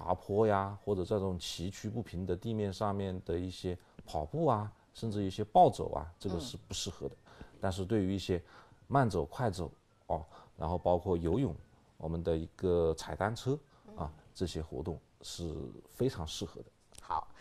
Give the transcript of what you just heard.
爬坡呀，或者这种崎岖不平的地面上面的一些跑步啊，甚至一些暴走啊，这个是不适合的。但是对于一些慢走、快走哦，然后包括游泳，我们的一个踩单车啊，这些活动是非常适合的。 好，